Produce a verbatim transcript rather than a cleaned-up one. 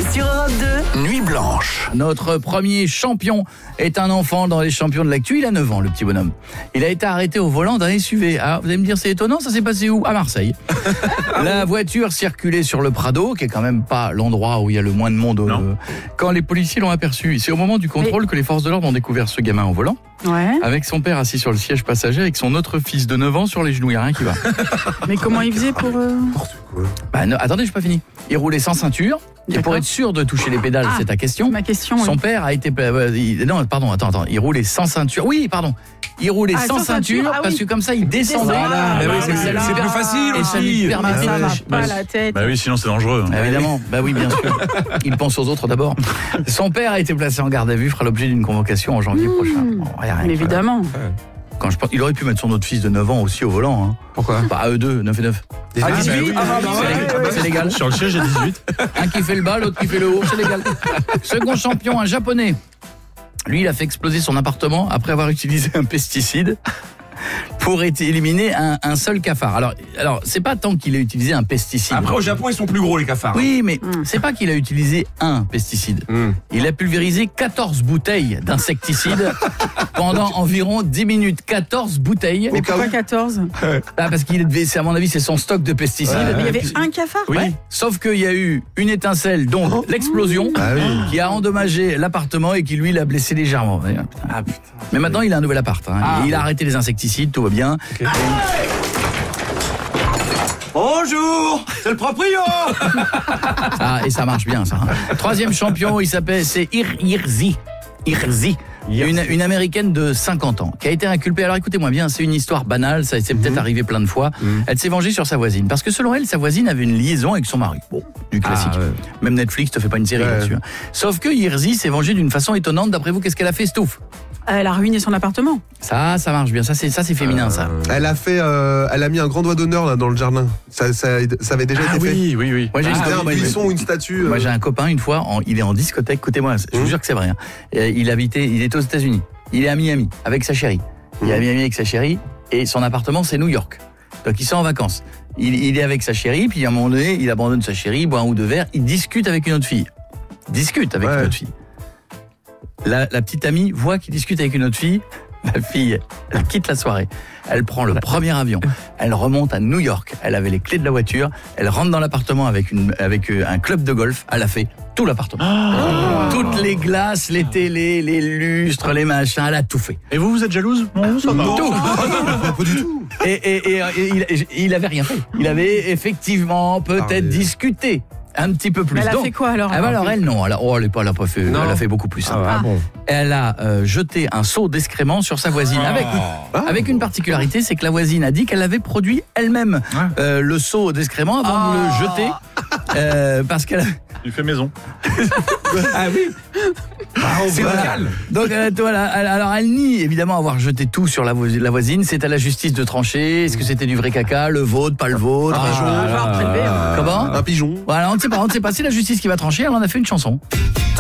sur Europe deux. Nuit blanche. Notre premier champion est un enfant dans les champions de l'actu. Il a neuf ans, le petit bonhomme. Il a été arrêté au volant d'un S U V. Ah, vous allez me dire, c'est étonnant, ça s'est passé où? À Marseille. La voiture circulait sur le Prado, qui est quand même pas l'endroit où il y a le moins de monde. Euh, quand les policiers l'ont aperçu. C'est au moment du contrôle Mais... que les forces de l'ordre ont découvert ce gamin au volant. Ouais. Avec son père assis sur le siège passager, avec son autre fils de neuf ans sur les genoux. Il n'y a rien qui va. Mais comment il faisait pour... Euh... Bah, non, attendez, je n'ai pas fini. Il roulait sans ceinture. Et pour être sûr de toucher les pédales, ah, c'est ta question. Ma question. Son oui. père a été... Il, non, pardon, attends, attends. Il roulait sans ceinture. Oui, pardon. Il roulait ah, sans, sans ceinture, ceinture ah, oui. parce que comme ça, il descendait. Ah, bah oui, c'est, c'est, c'est plus facile et ça lui permettait ah, de... Ça pas la tête. Bah oui, sinon c'est dangereux. Bah, évidemment, bah oui, bien sûr. Il pense aux autres d'abord. Son père a été placé en garde à vue, fera l'objet d'une convocation en janvier mmh. prochain. Bon, rien, rien, évidemment. Quand je pense, il aurait pu mettre son autre fils de neuf ans aussi au volant. Hein. Pourquoi? Bah, à eux deux, neuf et neuf. Ah, dix-huit, bah oui, ah, bah, c'est, légal. Ouais, c'est légal. Sur le siège, j'ai dix-huit. Un qui fait le bas, l'autre qui fait le haut, c'est légal. Second champion, un japonais. Lui, il a fait exploser son appartement après avoir utilisé un pesticide pour éliminer un, un seul cafard. Alors, alors c'est pas tant qu'il a utilisé un pesticide. Après, au Japon, ils sont plus gros, les cafards. Oui, mais mm. c'est pas qu'il a utilisé un pesticide. Mm. Il a pulvérisé quatorze bouteilles d'insecticide pendant environ dix minutes. quatorze bouteilles. Mais pourquoi quatorze? Ah, parce qu'il devait, c'est, à mon avis, c'est son stock de pesticides. Ouais, mais il y avait un cafard. Oui. Ouais. Sauf qu'il y a eu une étincelle, donc oh. l'explosion, ah, oui. qui a endommagé l'appartement et qui, lui, l'a blessé légèrement. Ah, putain. Mais maintenant, il a un nouvel appart. Hein. Ah, il a arrêté les insecticides, tout va bien. Okay. Bonjour, c'est le proprio. Ah, et ça marche bien, ça. Hein. Troisième champion, il s'appelle, c'est Ir Irzi. Irzi. Une, une américaine de cinquante ans qui a été inculpée. Alors écoutez-moi bien, c'est une histoire banale, ça s'est mmh. peut-être arrivé plein de fois. Mmh. Elle s'est vengée sur sa voisine parce que selon elle, sa voisine avait une liaison avec son mari. Bon, du classique. Ah, ouais. Même Netflix te fait pas une série ouais. là-dessus. Hein. Sauf que Irzi s'est vengée d'une façon étonnante. D'après vous, qu'est-ce qu'elle a fait, Stouff? Elle a ruiné son appartement. Ça, ça marche bien. Ça, c'est ça, c'est féminin, euh, ça. Elle a fait, euh, elle a mis un grand doigt d'honneur là dans le jardin. Ça, ça, ça avait déjà ah, été oui, fait. Oui, oui, Moi, j'ai ah, une, un buisson, une statue. Euh... Moi, j'ai un copain une fois. En, il est en discothèque. Écoutez-moi, je vous mmh. jure que c'est vrai. Hein. Il habitait, il était aux États-Unis. Il est à Miami avec sa chérie. Il est à Miami avec sa chérie et son appartement c'est New York. Donc il sort en vacances. Il, il est avec sa chérie, puis à un moment donné, il abandonne sa chérie, boit un ou deux verres, il discute avec une autre fille. Discute avec ouais. une autre fille. La, la petite amie voit qu'il discute avec une autre fille. La fille, elle quitte la soirée. Elle prend le premier avion. Elle remonte à New York. Elle avait les clés de la voiture. Elle rentre dans l'appartement avec, une, avec un club de golf. Elle a fait tout l'appartement. Oh. Toutes les glaces, les télés, les lustres, les machins. Elle a tout fait. Et vous, vous êtes jalouse? Non, ça va. Tout. Pas du tout. Et, et, et, et il, il avait rien fait. Il avait effectivement peut-être ah, oui. discuté. Un petit peu plus. Elle a Donc, fait quoi alors? Ah bah alors elle non, elle a, oh, elle, elle a pas fait, non. Elle a fait beaucoup plus. Ah, ah. Bon. Elle a euh, jeté un seau d'excréments sur sa voisine ah. avec ah. avec une particularité, c'est que la voisine a dit qu'elle avait produit elle-même ah. euh, le seau d'excréments avant ah. de le jeter euh, parce qu'elle. Il fait maison. Ah oui. Ah, c'est voilà. Donc euh, voilà, alors elle nie évidemment avoir jeté tout sur la, vo- la voisine. C'est à la justice de trancher. Est-ce que c'était du vrai caca, le vôtre, pas le vôtre? Un pigeon. Ah, ah, Comment? Un pigeon. Voilà, on ne sait pas, on ne sait pas. C'est la justice qui va trancher. Elle en a fait une chanson.